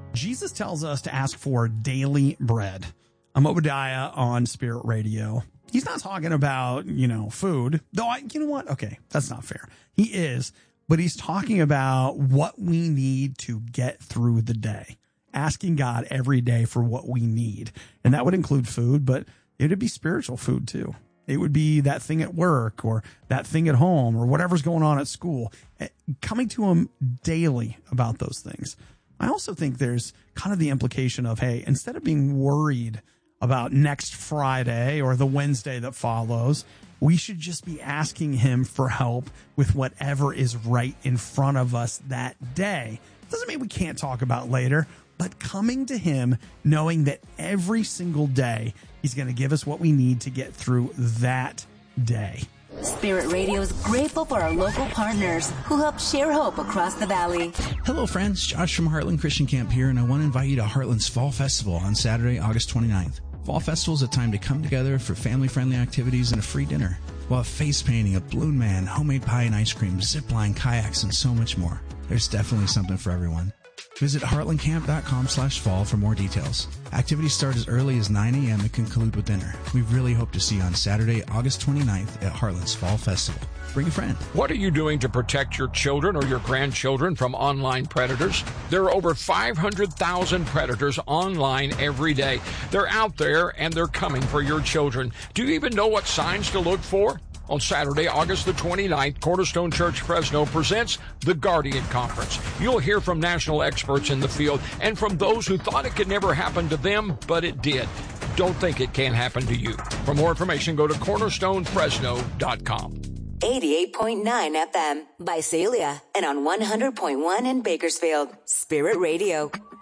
Jesus tells us to ask for daily bread. I'm Obadiah on Spirit Radio. He's not talking about, food, though you know what? Okay, that's not fair. He is, but he's talking about what we need to get through the day, asking God every day for what we need. And that would include food, but it would be spiritual food too. It would be that thing at work or that thing at home or whatever's going on at school, coming to him daily about those things. I also think there's kind of the implication of, hey, instead of being worried about next Friday or the Wednesday that follows, we should just be asking him for help with whatever is right in front of us that day. Doesn't mean we can't talk about later, but coming to him knowing that every single day he's going to give us what we need to get through that day. Spirit Radio is grateful for our local partners who help share hope across the valley. Hello, friends. Josh from Heartland Christian Camp here, and I want to invite you to Heartland's Fall Festival on Saturday, August 29th. Fall Festival is a time to come together for family-friendly activities and a free dinner. We'll have face painting, a balloon man, homemade pie and ice cream, zip line, kayaks, and so much more. There's definitely something for everyone. Visit heartlandcamp.com/fall for more details. Activities start as early as 9 a.m. and conclude with dinner. We really hope to see you on Saturday, August 29th at Heartland's Fall Festival. Bring a friend. What are you doing to protect your children or your grandchildren from online predators? There are over 500,000 predators online every day. They're out there and they're coming for your children. Do you even know what signs to look for? On Saturday, August the 29th, Cornerstone Church Fresno presents the Guardian Conference. You'll hear from national experts in the field and from those who thought it could never happen to them, but it did. Don't think it can't happen to you. For more information, go to cornerstonefresno.com. 88.9 FM, Visalia, and on 100.1 in Bakersfield. Spirit Radio.